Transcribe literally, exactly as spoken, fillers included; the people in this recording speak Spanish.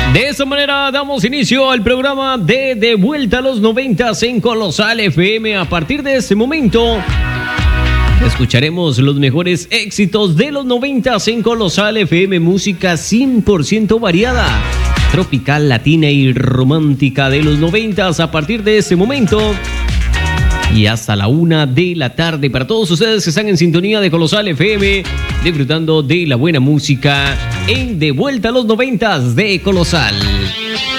De esta manera damos inicio al programa de De Vuelta a los Noventas en Colosal F M. A partir de este momento escucharemos los mejores éxitos de los noventas en Colosal F M, música cien por ciento variada, tropical, latina y romántica de los noventas a partir de este momento y hasta la una de la tarde para todos ustedes que están en sintonía de Colosal F M, disfrutando de la buena música en De Vuelta a los Noventas de Colosal.